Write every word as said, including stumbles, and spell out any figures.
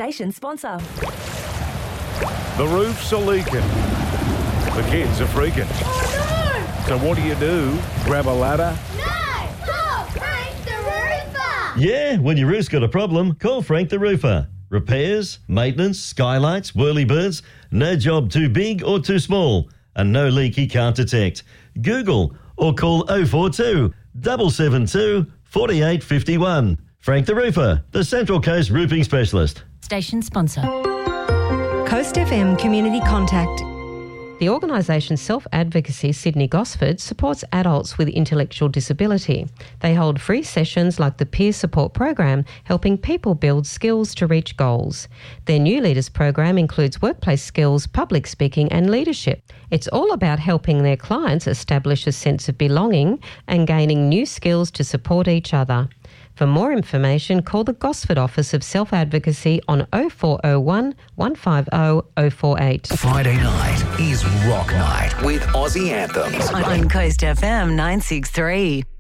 Station sponsor. The roofs are leaking. The kids are freaking. Oh, So what do you do? Grab a ladder? no! No! Call Frank the Roofer! Yeah, when your roof's got a problem, call Frank the Roofer. Repairs, maintenance, skylights, whirly-birds, no job too big or too small, and no leak he can't detect. Google or call oh four two, seven seven two, four eight five one. Frank the Roofer, the Central Coast roofing specialist. Station sponsor. Coast F M Community Contact. The organisation Self Advocacy Sydney Gosford supports adults with intellectual disability. They hold free sessions like the Peer Support Program, helping people build skills to reach goals. Their New Leaders program includes workplace skills, public speaking and leadership. It's all about helping their clients establish a sense of belonging and gaining new skills to support each other. For more information, call the Gosford office of Self Advocacy on oh four oh one, one five oh, oh four eight. Friday night is Rock Night with Aussie Anthems. On Coast F M nine six three.